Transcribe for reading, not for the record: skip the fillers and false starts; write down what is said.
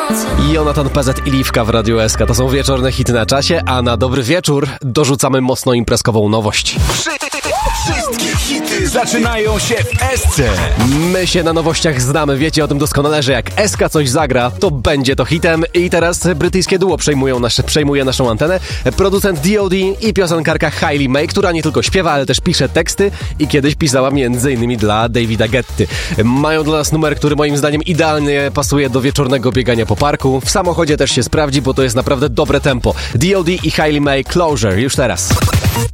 Jonathan PZ i Liwka w Radiu SK. To są wieczorne hity na czasie, a na dobry wieczór dorzucamy mocno imprezkową nowość. Wszystkie hity zaczynają się w SC. My się na nowościach znamy, wiecie o tym doskonale, że jak SK coś zagra, to będzie to hitem. I teraz brytyjskie duo przejmuje naszą antenę. Producent D.O.D. i piosenkarka Hayley May, która nie tylko śpiewa, ale też pisze teksty i kiedyś pisała m.in. dla Davida Guetty. Mają dla nas numer, który moim zdaniem idealnie pasuje do wieczornego biegania po parku. W samochodzie też się sprawdzi, bo to jest naprawdę dobre tempo. D.O.D. i Hayley May, Closure, już teraz.